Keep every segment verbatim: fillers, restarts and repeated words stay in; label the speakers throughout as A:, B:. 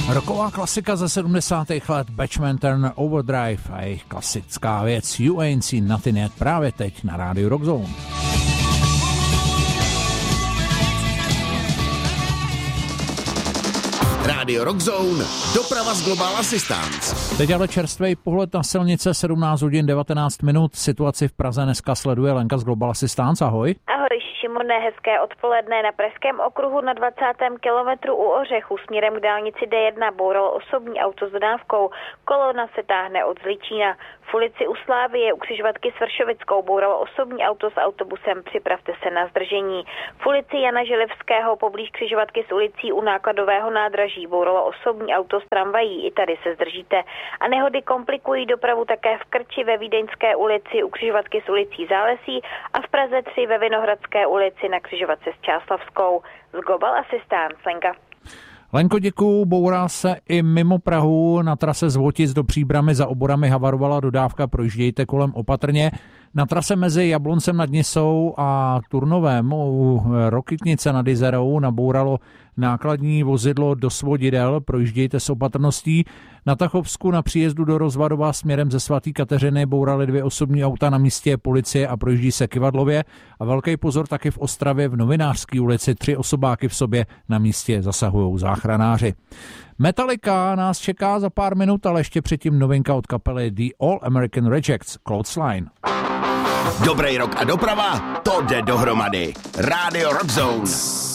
A: Roková klasika ze sedmdesátých let Bachman Turner Overdrive a jejich klasická věc You Ain't Seen Nothing Yet právě teď na rádiu Rock Zone.
B: Rádio Rock Zone, doprava z Global Assistance.
A: Teď ale čerstvej pohled na silnice, sedmnáct hodin devatenáct minut. Situaci v Praze dneska sleduje Lenka z Global Assistance. Ahoj.
C: Ahoj Šimone, hezké odpoledne. Na Pražském okruhu na dvacátém kilometru u Ořechu směrem k dálnici D jedna bouralo osobní auto s dodávkou. Kolona se táhne od Zličína. V ulici u Slávie u křižovatky s Vršovickou bouralo osobní auto s autobusem, připravte se na zdržení. V ulici Jana Želivského poblíž křižovatky s ulicí u nákladového nádraží bouralo osobní auto s tramvají, i tady se zdržíte. A nehody komplikují dopravu také v Krči ve Vídeňské ulici u křižovatky s ulicí Zálesí a v Praze tři ve Vinohradské ulici na křižovatce s Čáslavskou. Z Global Assistance, Lenka.
A: Lenko, děkuju. Bourá se i mimo Prahu. Na trase z Votic do Příbramy za Oborami havarovala dodávka, projíždějte kolem opatrně. Na trase mezi Jabloncem nad Nisou a Turnovem u Rokytnice nad Jizerou nabouralo nákladní vozidlo do Svodidel, projíždějte s opatrností. Na Tachovsku na příjezdu do Rozvadova směrem ze Svatý Kateřiny bouraly dvě osobní auta na místě policie a projíždí se Kyvadlově. A velký pozor taky v Ostravě v Novinářské ulici, tři osobáky v sobě na místě zasahují záchranáři. Metallica nás čeká za pár minut, ale ještě předtím novinka od kapely The All American Rejects, Clothesline.
B: Dobrý rok a doprava, to jde dohromady. Rádio Rock Zone.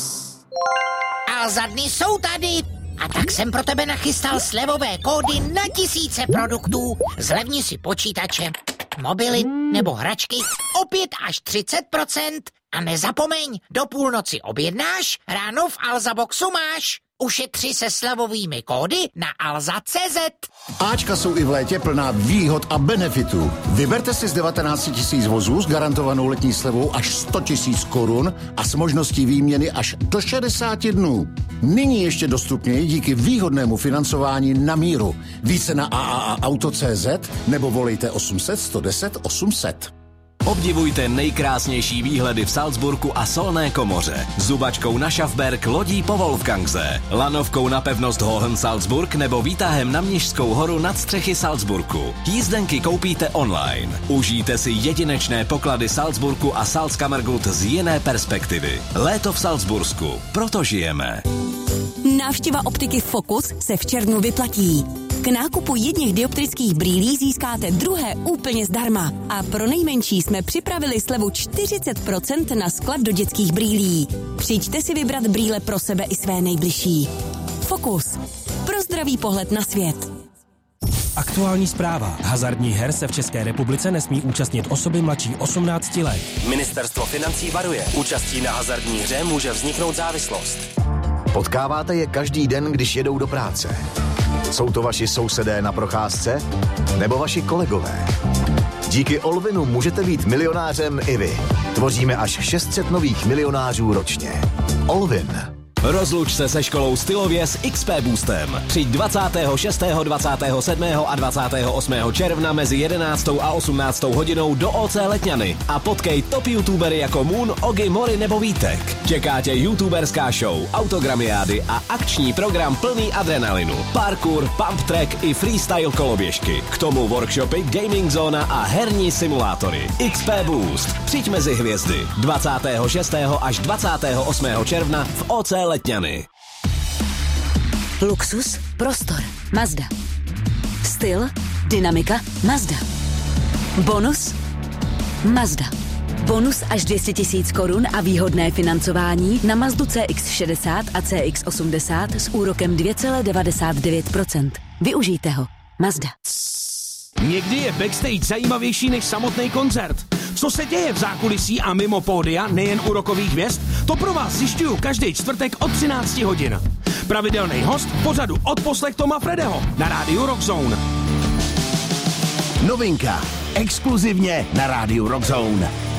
D: A za dny jsou tady. A tak jsem pro tebe nachystal slevové kódy na tisíce produktů. Zlevni si počítače, mobily nebo hračky o pět až třicet procent. A nezapomeň, do půlnoci objednáš, ráno v Alza Boxu máš. Ušetři se slevovými kódy na alza tečka cé zet.
E: Ačka jsou i v létě plná výhod a benefitů. Vyberte si z devatenáct tisíc vozů s garantovanou letní slevou až sto tisíc korun a s možností výměny až do šedesáti dnů. Nyní ještě dostupněji díky výhodnému financování na míru. Více na a a a auto tečka cé zet nebo volejte osm set sto deset osm set.
F: Obdivujte nejkrásnější výhledy v Salzburgu a Solné komoře. Zubačkou na Schaffberg lodí po Wolfgangse, lanovkou na pevnost Hohen Salzburg nebo výtahem na Mnišskou horu nad střechy Salzburgu. Jízdenky koupíte online. Užijte si jedinečné poklady Salzburgu a Salzkammergut z jiné perspektivy. Léto v Salzbursku. Proto žijeme.
G: Návštěva optiky Focus se v červnu vyplatí. K nákupu jedněch dioptrických brýlí získáte druhé úplně zdarma. A pro nejmenší jsme připravili slevu čtyřicet procent na sklad do dětských brýlí. Přijďte si vybrat brýle pro sebe i své nejbližší. Focus. Pro zdravý pohled na svět.
H: Aktuální zpráva. Hazardních her se v České republice nesmí účastnit osoby mladší osmnácti let.
I: Ministerstvo financí varuje. Účastí na hazardní hře může vzniknout závislost.
J: Potkáváte je každý den, když jedou do práce. Jsou to vaši sousedé na procházce? Nebo vaši kolegové? Díky Olvinu můžete být milionářem i vy. Tvoříme až šest set nových milionářů ročně. Olvin.
F: Rozluč se se školou stylově s X P Boostem. Přijď dvacátého šestého, dvacátého sedmého a dvacátého osmého června mezi jedenáctou a osmnáctou hodinou do O C Letňany a potkej top youtubery jako Moon, Ogi, Mori nebo Vítek. Čeká tě youtuberská show, autogramiády a akční program plný adrenalinu. Parkour, pump track i freestyle koloběžky. K tomu workshopy, gaming zóna a herní simulátory. X P Boost. Přijď mezi hvězdy. dvacátého šestého až dvacátého osmého června v O C Letňany.
G: Luxus, prostor, Mazda. Styl, dynamika, Mazda. Bonus, Mazda. Bonus až dvě stě tisíc korun a výhodné financování na Mazdu C X šedesát a C X osmdesát s úrokem dvě celá devadesát devět procent. Využijte ho. Mazda.
K: Někdy je backstage zajímavější než samotný koncert. Co se děje v zákulisí a mimo pódia, nejen u rockových hvězd, to pro vás zjišťuju každý čtvrtek od třinácti hodin. Pravidelný host pořadu Odposlech Toma Fredeho na rádiu Rock Zone.
B: Novinka. Exkluzivně na rádiu Rock Zone.